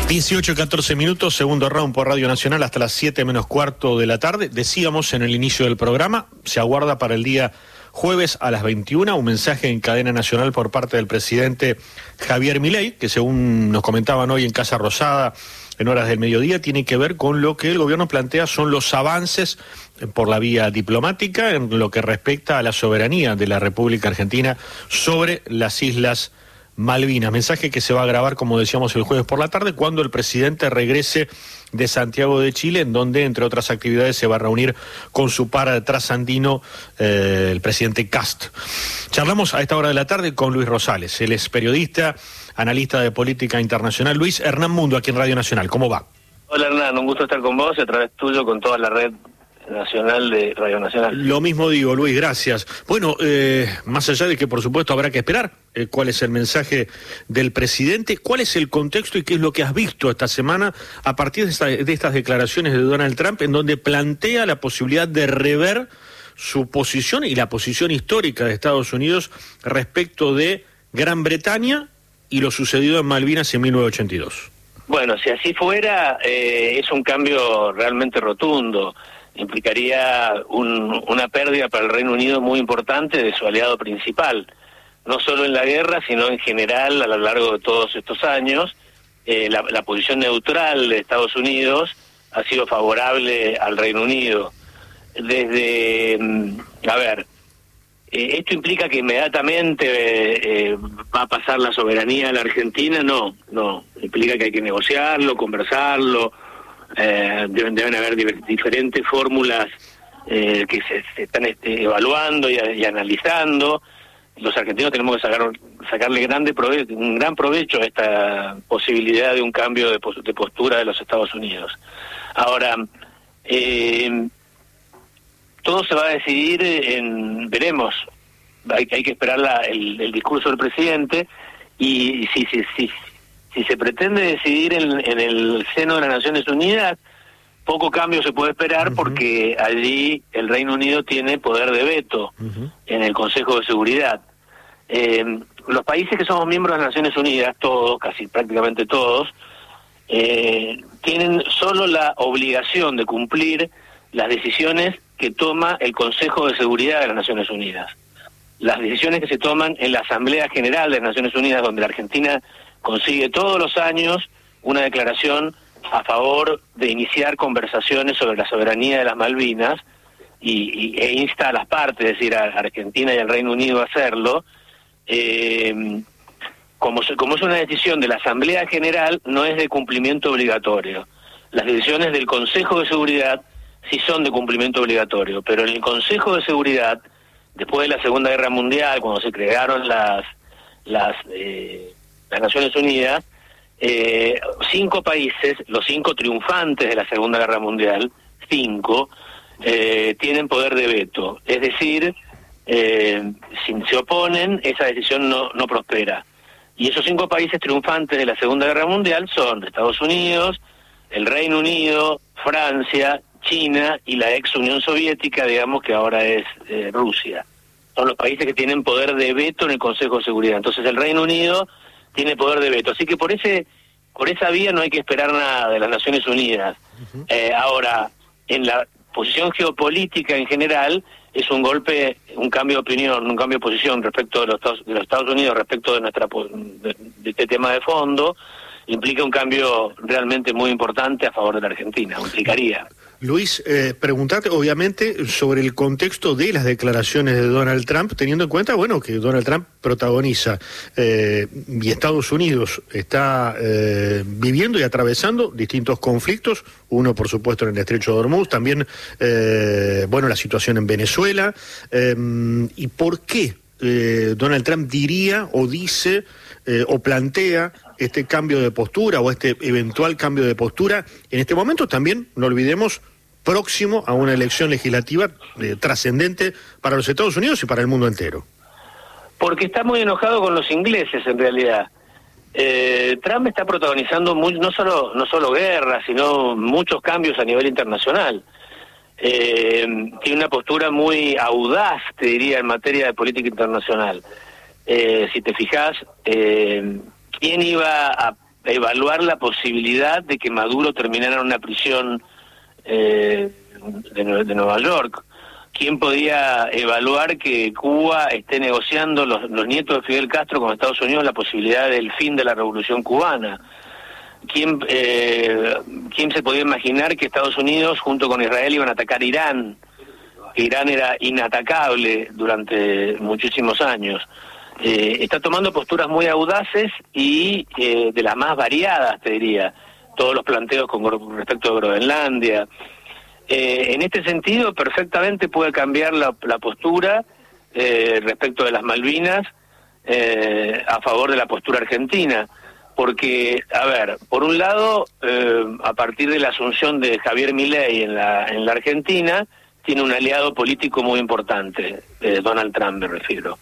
18:14, segundo round por Radio Nacional hasta las 7:15 de la tarde. Decíamos en el inicio del programa, se aguarda para el día jueves a las 21 un mensaje en cadena nacional por parte del presidente Javier Milei, que según nos comentaban hoy en Casa Rosada, en horas del mediodía, tiene que ver con lo que el gobierno plantea son los avances por la vía diplomática en lo que respecta a la soberanía de la República Argentina sobre las Islas Malvinas. Mensaje que se va a grabar, como decíamos, el jueves por la tarde, cuando el presidente regrese de Santiago de Chile, en donde, entre otras actividades, se va a reunir con su par trasandino, el presidente Kast. Charlamos a esta hora de la tarde con Luis Rosales. Él es periodista, analista de política internacional. Luis, Hernán Mundo, aquí en Radio Nacional. ¿Cómo va? Hola, Hernán, un gusto estar con vos y a través tuyo con toda la red nacional de Radio Nacional. Lo mismo digo, Luis, gracias. Bueno, más allá de que por supuesto habrá que esperar cuál es el mensaje del presidente, cuál es el contexto y qué es lo que has visto esta semana a partir de estas declaraciones de Donald Trump, en donde plantea la posibilidad de rever su posición y la posición histórica de Estados Unidos respecto de Gran Bretaña y lo sucedido en Malvinas en 1982. Bueno, si así fuera, es un cambio realmente rotundo. Implicaría una pérdida para el Reino Unido muy importante de su aliado principal, no solo en la guerra, sino en general a lo largo de todos estos años. La posición neutral de Estados Unidos ha sido favorable al Reino Unido. ¿Esto implica que inmediatamente va a pasar la soberanía a la Argentina? No, implica que hay que negociarlo, conversarlo. Deben haber diferentes fórmulas que se están evaluando y analizando. Los argentinos tenemos que sacarle un gran provecho a esta posibilidad de un cambio de postura de los Estados Unidos. Ahora, todo se va a decidir veremos. Hay que esperar el discurso del presidente, y si se pretende decidir en el seno de las Naciones Unidas, poco cambio se puede esperar, porque allí el Reino Unido tiene poder de veto en el Consejo de Seguridad. Los países que somos miembros de las Naciones Unidas, todos, casi prácticamente todos, tienen solo la obligación de cumplir las decisiones que toma el Consejo de Seguridad de las Naciones Unidas. Las decisiones que se toman en la Asamblea General de las Naciones Unidas, donde la Argentina consigue todos los años una declaración a favor de iniciar conversaciones sobre la soberanía de las Malvinas, e insta a las partes, es decir, a Argentina y al Reino Unido a hacerlo. Como es una decisión de la Asamblea General, no es de cumplimiento obligatorio. Las decisiones del Consejo de Seguridad sí son de cumplimiento obligatorio, pero en el Consejo de Seguridad, después de la Segunda Guerra Mundial, cuando se crearon las Naciones Unidas, 5 países, los 5 triunfantes de la Segunda Guerra Mundial, 5, tienen poder de veto. Es decir, si se oponen, esa decisión no prospera. Y esos 5 países triunfantes de la Segunda Guerra Mundial son Estados Unidos, el Reino Unido, Francia, China y la ex Unión Soviética, digamos que ahora es Rusia. Son los países que tienen poder de veto en el Consejo de Seguridad. Entonces el Reino Unido tiene poder de veto. Así que por esa vía no hay que esperar nada de las Naciones Unidas. Ahora, en la posición geopolítica en general, es un cambio de opinión, un cambio de posición respecto de los Estados Unidos, respecto de este tema de fondo. Implica un cambio realmente muy importante a favor de la Argentina, implicaría. Luis, preguntarte obviamente sobre el contexto de las declaraciones de Donald Trump, teniendo en cuenta, bueno, que Donald Trump protagoniza y Estados Unidos está viviendo y atravesando distintos conflictos, uno por supuesto en el Estrecho de Hormuz, también, la situación en Venezuela, y por qué Donald Trump diría o dice o plantea este cambio de postura o este eventual cambio de postura en este momento también, no olvidemos, próximo a una elección legislativa trascendente para los Estados Unidos y para el mundo entero. Porque está muy enojado con los ingleses, en realidad. Trump está protagonizando no solo guerras, sino muchos cambios a nivel internacional. Tiene una postura muy audaz, te diría, en materia de política internacional. Si te fijas, ¿quién iba evaluar la posibilidad de que Maduro terminara en una prisión de Nueva York? ¿Quién podía evaluar que Cuba esté negociando, los nietos de Fidel Castro con Estados Unidos, la posibilidad del fin de la Revolución Cubana? ¿Quién se podía imaginar que Estados Unidos junto con Israel iban a atacar Irán? Que Irán era inatacable durante muchísimos años. Está tomando posturas muy audaces y de las más variadas, te diría. Todos los planteos con respecto a Groenlandia. En este sentido, perfectamente puede cambiar la postura respecto de las Malvinas a favor de la postura argentina. Porque, a ver, por un lado, a partir de la asunción de Javier Milei en la Argentina, tiene un aliado político muy importante, Donald Trump me refiero.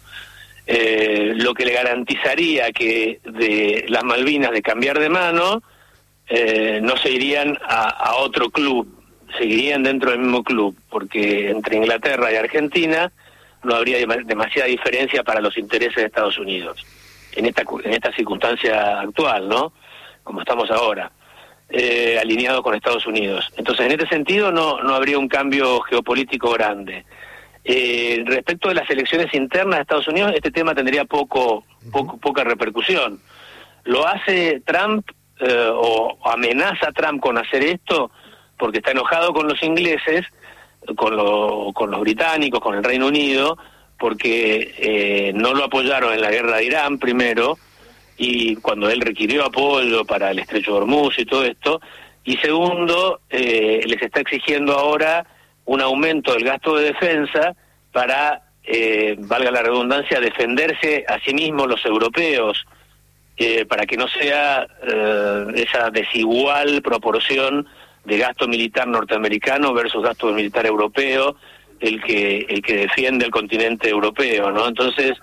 Lo que le garantizaría que de las Malvinas de cambiar de mano, no se irían a otro club, seguirían dentro del mismo club, porque entre Inglaterra y Argentina no habría demasiada diferencia para los intereses de Estados Unidos, en esta circunstancia actual, ¿no? Como estamos ahora, alineado con Estados Unidos. Entonces, en este sentido, no habría un cambio geopolítico grande. Respecto de las elecciones internas de Estados Unidos, este tema tendría poca repercusión. Lo hace Trump, o amenaza a Trump con hacer esto, porque está enojado con los ingleses, con los británicos, con el Reino Unido, porque no lo apoyaron en la guerra de Irán primero, y cuando él requirió apoyo para el Estrecho de Hormuz y todo esto, y segundo, les está exigiendo ahora un aumento del gasto de defensa para, valga la redundancia, defenderse a sí mismos los europeos, para que no sea esa desigual proporción de gasto militar norteamericano versus gasto militar europeo el que defiende el continente europeo, ¿no? Entonces,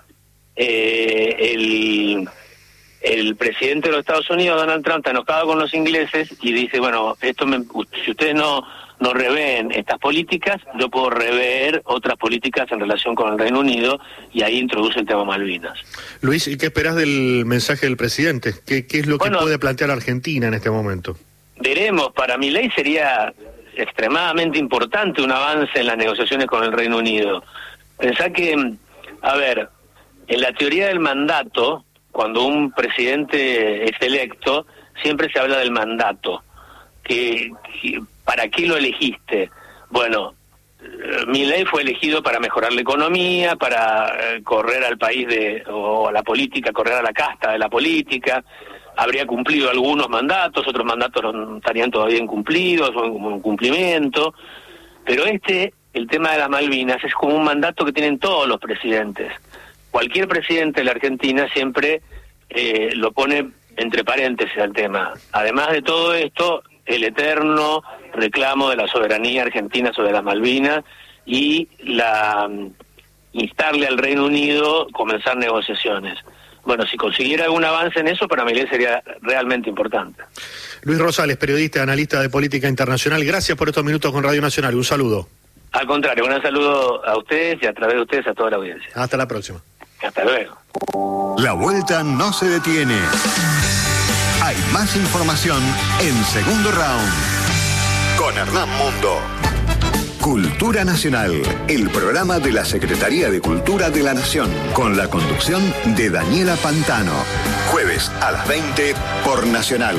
el presidente de los Estados Unidos, Donald Trump, está enojado con los ingleses y dice, bueno, si ustedes no reveen estas políticas, yo puedo rever otras políticas en relación con el Reino Unido, y ahí introduce el tema Malvinas. Luis, ¿y qué esperás del mensaje del presidente? ¿Qué es lo que puede plantear Argentina en este momento? Veremos. Para Milei sería extremadamente importante un avance en las negociaciones con el Reino Unido. Pensá que, a ver, en la teoría del mandato, cuando un presidente es electo, siempre se habla del mandato. ¿Para qué lo elegiste? Bueno, Milei fue elegido para mejorar la economía, para correr al país o a la política, correr a la casta de la política. Habría cumplido algunos mandatos, otros mandatos no estarían todavía incumplidos o en cumplimiento. Pero el tema de las Malvinas, es como un mandato que tienen todos los presidentes. Cualquier presidente de la Argentina siempre lo pone entre paréntesis al tema. Además de todo esto, el eterno reclamo de la soberanía argentina sobre las Malvinas y instarle al Reino Unido comenzar negociaciones. Bueno, si consiguiera algún avance en eso, para Milei sería realmente importante. Luis Rosales, periodista, analista de política internacional, gracias por estos minutos con Radio Nacional. Un saludo. Al contrario, un saludo a ustedes y a través de ustedes a toda la audiencia. Hasta la próxima. Hasta luego. La vuelta no se detiene. Hay más información en Segundo Round con Hernán Mundo. Cultura Nacional, el programa de la Secretaría de Cultura de la Nación, con la conducción de Daniela Pantano. Jueves a las 20 por Nacional.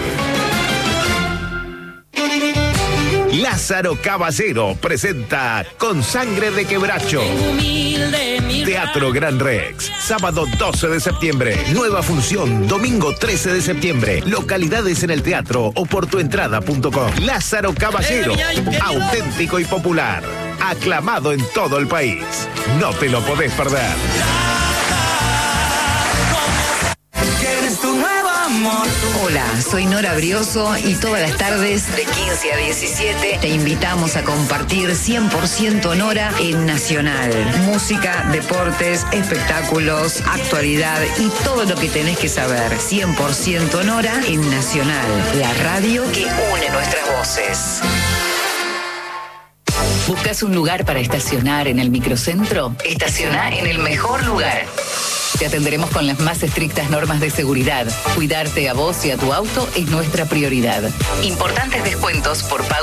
Lázaro Caballero presenta Con Sangre de Quebracho. Teatro Gran Rex, sábado 12 de septiembre. Nueva función, domingo 13 de septiembre. Localidades en el teatro o por tuentrada.com. Lázaro Caballero, auténtico y popular. Aclamado en todo el país. No te lo podés perder. Hola, soy Nora Brioso y todas las tardes de 15 a 17 te invitamos a compartir 100% Nora en Nacional. Música, deportes, espectáculos, actualidad y todo lo que tenés que saber. 100% Nora en Nacional, la radio que une nuestras voces. ¿Buscas un lugar para estacionar en el microcentro? Estaciona en el mejor lugar. Te atenderemos con las más estrictas normas de seguridad. Cuidarte a vos y a tu auto es nuestra prioridad. Importantes descuentos por pago